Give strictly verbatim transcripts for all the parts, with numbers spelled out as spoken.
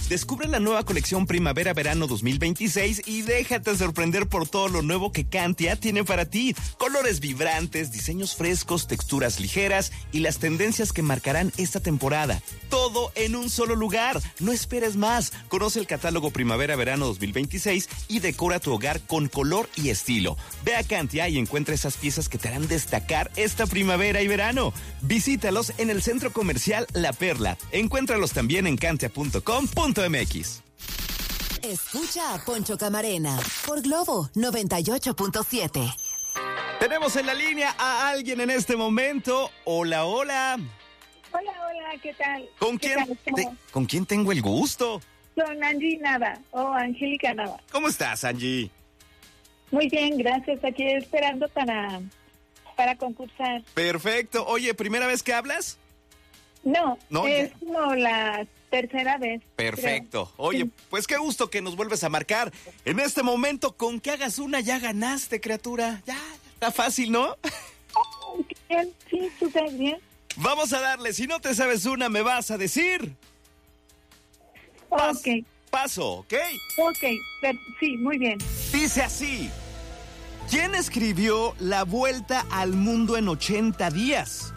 Descubre la nueva colección Primavera-Verano dos mil veintiséis y déjate sorprender por todo lo nuevo que Cantia tiene para ti. Colores vibrantes, diseños frescos, texturas ligeras y las tendencias que marcarán esta temporada. Todo en un solo lugar. No esperes más. Conoce el catálogo Primavera-Verano dos mil veintiséis y decora tu hogar con color y estilo. Ve a Cantia y encuentra esas piezas que te harán destacar esta primavera y verano. Visítalos en el Centro Comercial La Perla. Encuéntralos también en cantia punto com punto m x. Escucha a Poncho Camarena por Globo noventa y ocho punto siete. Tenemos en la línea a alguien en este momento. Hola, hola. Hola, hola, ¿qué tal? ¿Con ¿Qué quién, tal? te, ¿Con quién tengo el gusto? Con Angie Nava o Angélica Nava. ¿Cómo estás, Angie? Muy bien, gracias. Aquí esperando para, para concursar. Perfecto. Oye, ¿primera vez que hablas? No, No, es ya. como la tercera vez. Perfecto. creo. Oye, Sí. pues qué gusto que nos vuelves a marcar. En este momento, con que hagas una, ya ganaste, criatura. Ya, ya está fácil, ¿no? Ay, qué bien, sí, súper bien. Vamos a darle. Si no te sabes una, me vas a decir. Pas- Ok, Paso, ¿ok? ok, per- sí, muy bien. Dice así. ¿Quién escribió La Vuelta al Mundo en ochenta días?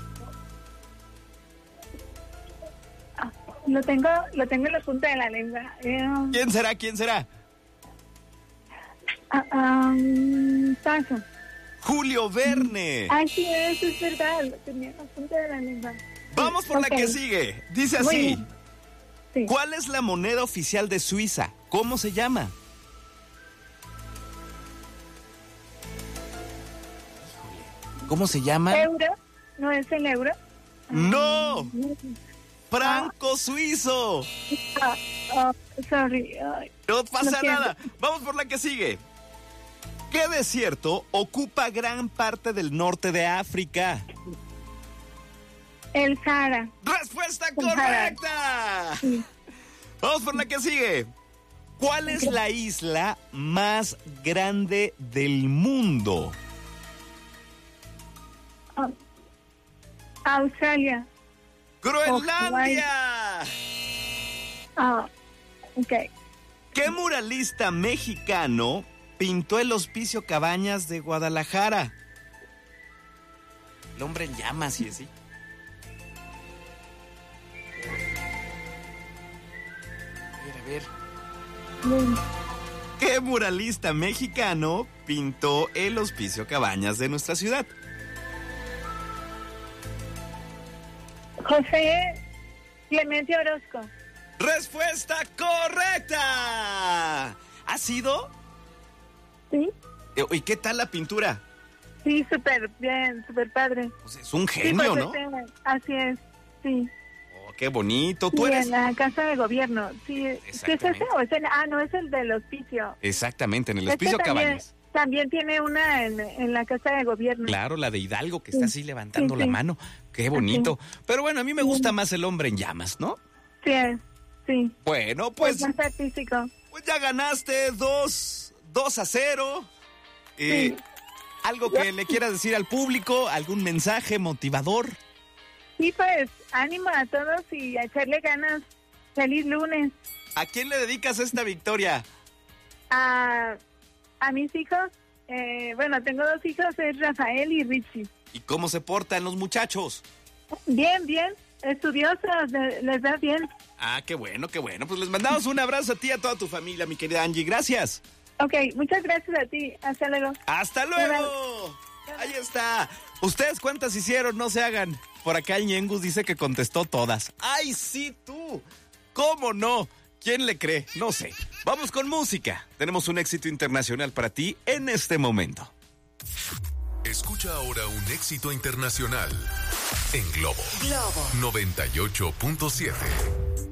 Lo tengo, lo tengo en la punta de la lengua. Eh, ¿Quién será? ¿Quién será? ah, ah, paso. Julio Verne. Así es, es verdad, lo tenía en la punta de la lengua. Vamos por Ok, la que sigue. Dice muy así. bien. Sí. ¿Cuál es la moneda oficial de Suiza? ¿Cómo se llama? ¿Cómo se llama? ¿Euro? ¿No es el euro? ¡No! ¡Franco suizo! Ah, ah, sorry. Ay, No pasa Lo siento. nada. Vamos por la que sigue. ¿Qué desierto ocupa gran parte del norte de África? el Sahara. ¡Respuesta El Sahara. correcta! Sí. Vamos por la que sigue. ¿Cuál es la isla más grande del mundo? Ah, Australia. ¡Groenlandia! Ah, ok. ¿Qué muralista mexicano pintó el Hospicio Cabañas de Guadalajara? El hombre en llamas y así. A ver, a ver. Bien. ¿Qué muralista mexicano pintó el Hospicio Cabañas de nuestra ciudad? José Clemente Orozco. ¡Respuesta correcta! ¿Ha sido? ¿Sí? Eh, ¿Y qué tal la pintura? Sí, súper bien, súper padre. Pues es un Sí, genio, pues, ¿no? este, así es, sí. Oh, qué bonito. Tú Sí, eres... en la casa de gobierno. Sí, ¿sí es ese Exactamente. o es el? Ah, no, es el del hospicio. Exactamente, en el Es que Hospicio también, Cabañas. también tiene una en, en la casa de gobierno. Claro, la de Hidalgo que está Sí. así levantando Sí, la sí. mano. Qué bonito. Pero bueno, a mí me gusta más el hombre en llamas, ¿no? Sí, es, sí. Bueno, Pues pues, más artístico. pues ya ganaste dos, dos a cero. Eh, Sí. ¿Algo que le quieras decir al público? ¿Algún mensaje motivador? Sí, pues ánimo a todos y a echarle ganas. Feliz lunes. ¿A quién le dedicas esta victoria? A, a mis hijos, eh, bueno, tengo dos hijos, es Rafael y Richie. ¿Y cómo se portan los muchachos? Bien, bien, estudiosos, le- les va bien. Ah, qué bueno, qué bueno. Pues les mandamos un abrazo a ti y a toda tu familia, mi querida Angie. Gracias. Ok, muchas gracias a ti. Hasta luego. ¡Hasta luego! Ahí está. ¿Ustedes cuántas hicieron? No se hagan. Por acá el Ñengus dice que contestó todas. ¡Ay, sí, tú! ¿Cómo no? ¿Quién le cree? No sé. Vamos con música. Tenemos un éxito internacional para ti en este momento. Escucha ahora un éxito internacional en Globo Globo noventa y ocho punto siete.